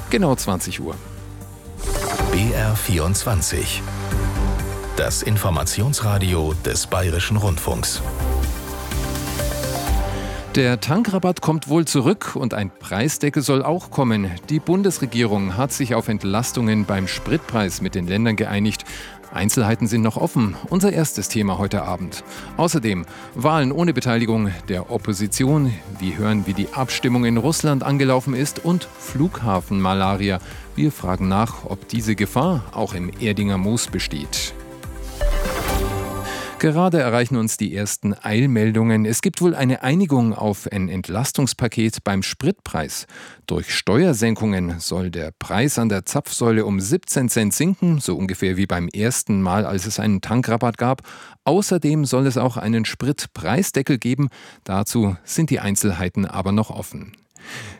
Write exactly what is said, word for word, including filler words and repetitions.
Genau zwanzig Uhr. B R vierundzwanzig. Das Informationsradio des Bayerischen Rundfunks. Der Tankrabatt kommt wohl zurück und ein Preisdeckel soll auch kommen. Die Bundesregierung hat sich auf Entlastungen beim Spritpreis mit den Ländern geeinigt. Einzelheiten sind noch offen. Unser erstes Thema heute Abend. Außerdem Wahlen ohne Beteiligung der Opposition. Wir hören, wie die Abstimmung in Russland angelaufen ist, und Flughafenmalaria. Wir fragen nach, ob diese Gefahr auch im Erdinger Moos besteht. Gerade erreichen uns die ersten Eilmeldungen. Es gibt wohl eine Einigung auf ein Entlastungspaket beim Spritpreis. Durch Steuersenkungen soll der Preis an der Zapfsäule um siebzehn Cent sinken, so ungefähr wie beim ersten Mal, als es einen Tankrabatt gab. Außerdem soll es auch einen Spritpreisdeckel geben. Dazu sind die Einzelheiten aber noch offen.